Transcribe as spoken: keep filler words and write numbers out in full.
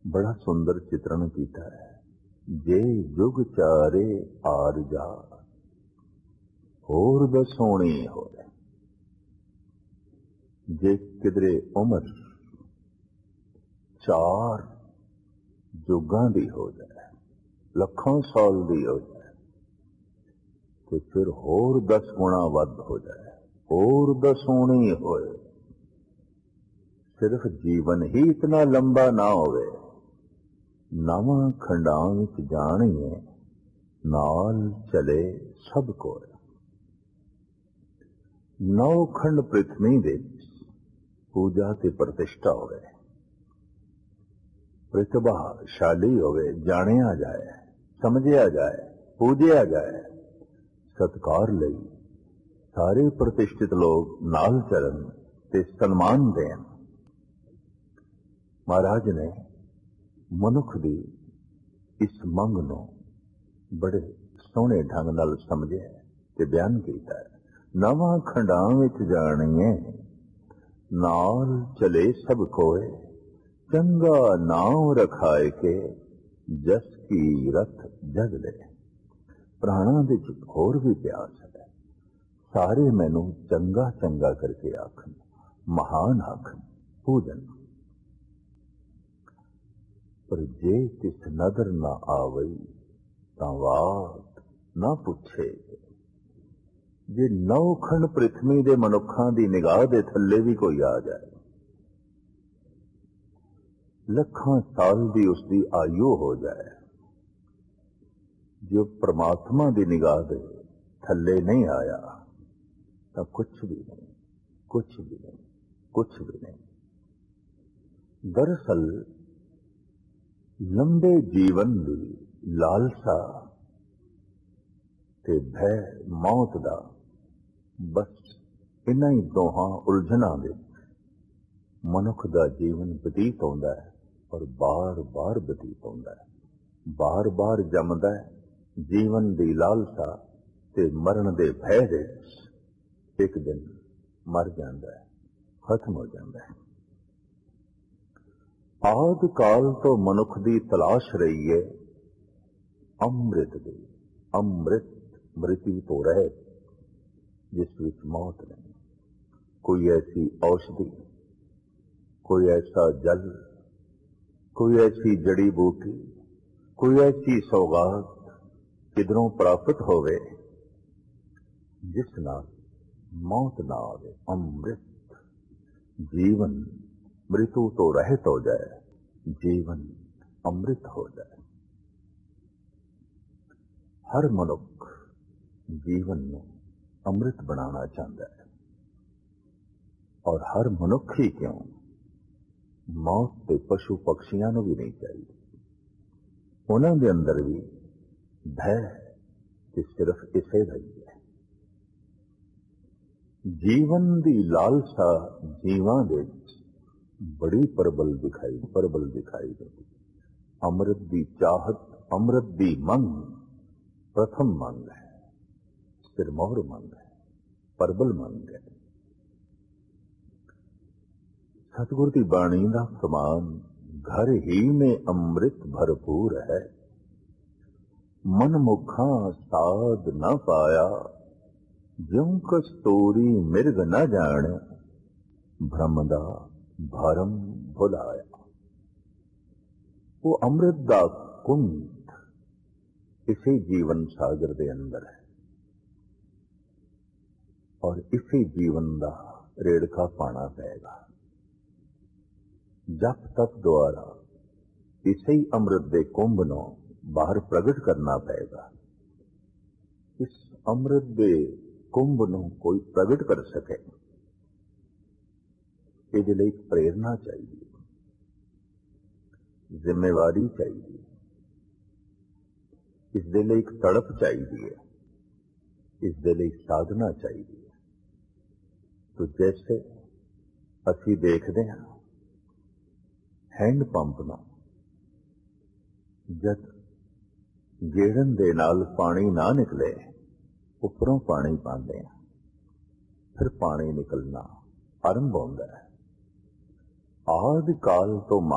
बड़ा सुंदर चित्रण किया है। जे जुग चारे आर जा होर दसोणी हो, जे किधरे उम्र चार जुगां दी हो जाए, लखों साल दी हो जाए, तो फिर होर दस गुणा वध हो जाए, होर दसोणी होए। सिर्फ जीवन ही इतना लंबा ना होवे, नवां खंडां विच जाणीए नाल चले सब कोय। नौ खंड पृथ्वी दे पूजा ते प्रतिष्ठा होवे, प्रतिभाशाली होवे, जानिया जाए, समझिया जाए, पूजिया जाए, सत्कार लई सारे प्रतिष्ठित लोग नाल चलन ते सन्मान देन। महाराज ने मनुख दी इस मंग नूं बड़े सोहणे ढंग नाल समझिया ते बयान कीता है। नवां खंडां विच जाणीए नाल चले सब कोय, चंगा नाम रखाए के जस की रथ जग ले। प्राणां दे च होर भी प्यास है, सारे मैनू चंगा चंगा करके आखन, महान आखन, पूजन। पर जे तिस नदर ना आवई तां वात ना पुछे। जे नौ खंड पृथ्वी दे मनुखां दी निगाह दे थल्ले भी कोई आ जाए, लखां साल दी उसदी आयु हो जाए, जो परमात्मा दी निगाह दे थल्ले नहीं आया तां कुछ भी नहीं, कुछ भी नहीं, कुछ भी नहीं। दरअसल लंबे जीवन दी लालसा ते भय मौत दा बस इन्हां ही दोहां उलझनां दे मनुख दा जीवन बतीत होंदा है, और बार बार बतीत होंदा है, बार बार जमदा है। जीवन दी लालसा ते मरण दे भय दे एक दिन मर जांदा है, खत्म हो जांदा है। आद काल तो मनुख दी तलाश रही है अमृत दी, अमृत मृत्यु तो रहे जिस विच मौत नहीं। कोई ऐसी औषधि, कोई ऐसा जल, कोई ऐसी जड़ी बूटी, कोई ऐसी सौगात किधरों प्राप्त होवे जिस नाल मौत ना आवे। अमृत जीवन मृत्यु तो रहित हो जाए, जीवन अमृत हो जाए। हर मनुख जीवन में अमृत बनाना चाहता है, और हर मनुख ही क्यों, मौत ते पशु पक्षियां नूं भी नहीं चाहिए। उन्हां दे अंदर भी भय ते सिर्फ इसे दा ही है। जीवन दी लालसा जीवां दे बड़ी प्रबल दिखाई प्रबल दिखाई देती। अमृत दी चाहत, अमृत दी मंग प्रथम मंग है, सिरमौर मंग है, प्रबल मंग है। सतगुर की बाणी का फरमान, घर ही में अमृत भरपूर है, मन मुखा साध न पाया, ज्यों कस्तूरी मिर्ग न जाने, भ्रमदा भरम भुलाया। वो अमृत दा कुंड इसी जीवन सागर दे अंदर है, और इसी जीवन दा रेड़का पाना पेगा। जप तप द्वारा इसी अमृत दे कुंभ नूं बाहर प्रगट करना पेगा। इस अमृत दे कुंभ नूं कोई प्रगट कर सके, ਇਹਦੇ ਲਈ प्रेरणा चाहिए, जिम्मेवारी चाहिए, इस दे ਲਈ तड़प चाहिए, इस दे ਲਈ साधना चाहिए। तो जैसे असी देखते हैं हैंड पंप ना, जब गेड़न दे नाल पानी ना निकले, उपरों पानी पाते हैं, फिर पानी निकलना आरंभ होता है। आदि काल तो